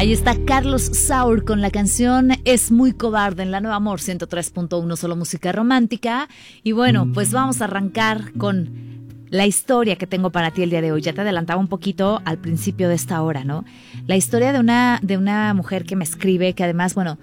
Ahí está Carlos Saur con la canción Es muy cobarde en la Nueva Amor 103.1, solo música romántica. Y bueno, pues vamos a arrancar con la historia que tengo para ti el día de hoy. Ya te adelantaba un poquito al principio de esta hora, ¿no? La historia de una mujer que me escribe, que además, bueno,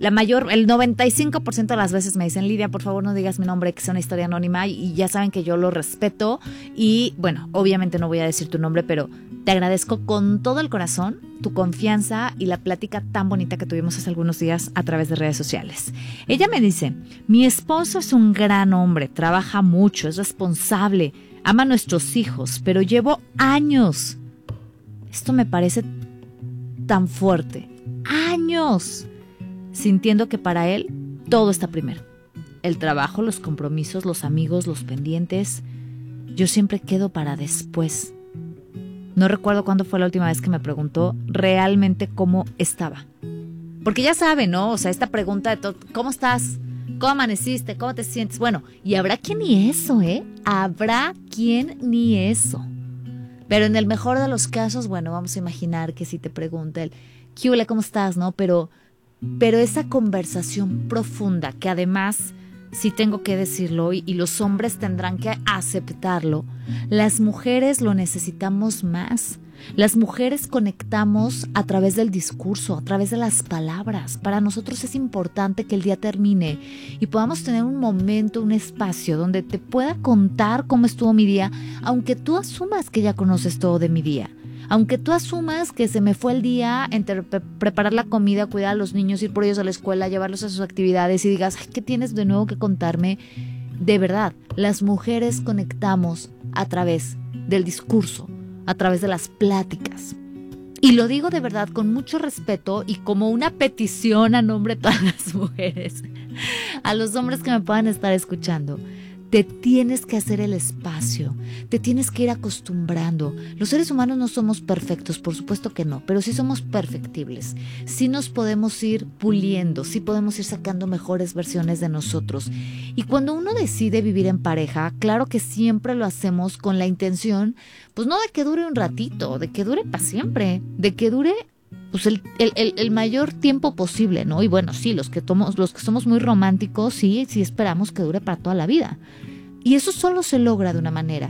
el 95% de las veces me dicen: Lidia, por favor no digas mi nombre, que es una historia anónima, y ya saben que yo lo respeto. Y bueno, obviamente no voy a decir tu nombre, pero te agradezco con todo el corazón tu confianza y la plática tan bonita que tuvimos hace algunos días a través de redes sociales. Ella me dice: mi esposo es un gran hombre, trabaja mucho, es responsable, ama a nuestros hijos, pero llevo años, esto me parece tan fuerte, años, sintiendo que para él todo está primero. El trabajo, los compromisos, los amigos, los pendientes. Yo siempre quedo para después. No recuerdo cuándo fue la última vez que me preguntó realmente cómo estaba. Porque ya sabe, ¿no? O sea, esta pregunta de ¿cómo estás? ¿Cómo amaneciste? ¿Cómo te sientes? Bueno, y habrá quien ni eso, ¿eh? Habrá quien ni eso. Pero en el mejor de los casos, bueno, vamos a imaginar que si te pregunta él, ¿qué huele? ¿Cómo estás? ¿No? Pero esa conversación profunda, que además, sí tengo que decirlo, y los hombres tendrán que aceptarlo, las mujeres lo necesitamos más. Las mujeres conectamos a través del discurso, a través de las palabras. Para nosotros es importante que el día termine y podamos tener un momento, un espacio donde te pueda contar cómo estuvo mi día, aunque tú asumas que ya conoces todo de mi día. Aunque tú asumas que se me fue el día entre preparar la comida, cuidar a los niños, ir por ellos a la escuela, llevarlos a sus actividades y digas: ¿qué tienes de nuevo que contarme? De verdad, las mujeres conectamos a través del discurso, a través de las pláticas. Y lo digo de verdad con mucho respeto y como una petición a nombre de todas las mujeres, a los hombres que me puedan estar escuchando. Te tienes que hacer el espacio, te tienes que ir acostumbrando. Los seres humanos no somos perfectos, por supuesto que no, pero sí somos perfectibles. Sí nos podemos ir puliendo, sí podemos ir sacando mejores versiones de nosotros. Y cuando uno decide vivir en pareja, claro que siempre lo hacemos con la intención, pues no de que dure un ratito, de que dure para siempre, de que dure pues el mayor tiempo posible, ¿no? Y bueno, sí, los que somos muy románticos, sí esperamos que dure para toda la vida. Y eso solo se logra de una manera: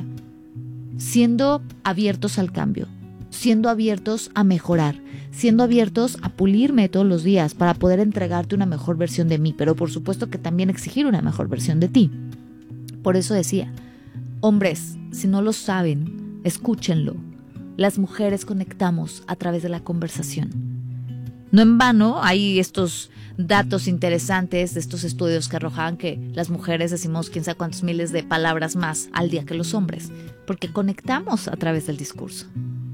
siendo abiertos al cambio, siendo abiertos a mejorar, siendo abiertos a pulirme todos los días para poder entregarte una mejor versión de mí, pero por supuesto que también exigir una mejor versión de ti. Por eso decía, hombres, si no lo saben, escúchenlo. Las mujeres conectamos a través de la conversación. No en vano hay estos datos interesantes de estos estudios que arrojaban que las mujeres decimos quién sabe cuántos miles de palabras más al día que los hombres, porque conectamos a través del discurso.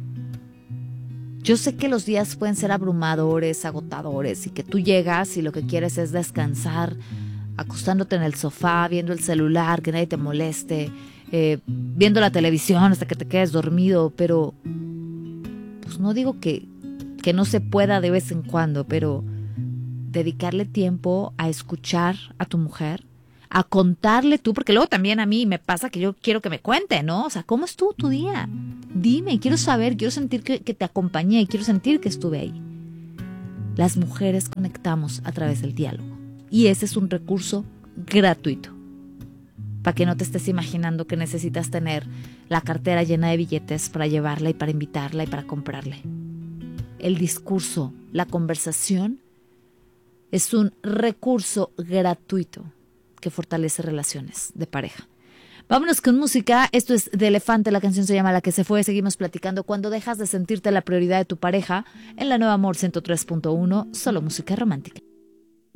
Yo sé que los días pueden ser abrumadores, agotadores, y que tú llegas y lo que quieres es descansar, acostándote en el sofá, viendo el celular, que nadie te moleste, viendo la televisión hasta que te quedes dormido, pero pues no digo que no se pueda de vez en cuando, pero dedicarle tiempo a escuchar a tu mujer, a contarle tú, porque luego también a mí me pasa que yo quiero que me cuente, ¿no? O sea, ¿cómo estuvo tu día? Dime, quiero saber, quiero sentir que te acompañé, quiero sentir que estuve ahí. Las mujeres conectamos a través del diálogo y ese es un recurso gratuito. Para que no te estés imaginando que necesitas tener la cartera llena de billetes para llevarla y para invitarla y para comprarle. El discurso, la conversación, es un recurso gratuito que fortalece relaciones de pareja. Vámonos con música. Esto es de Elefante, la canción se llama La que se fue. Seguimos platicando cuando dejas de sentirte la prioridad de tu pareja en la Nueva Amor 103.1, solo música romántica.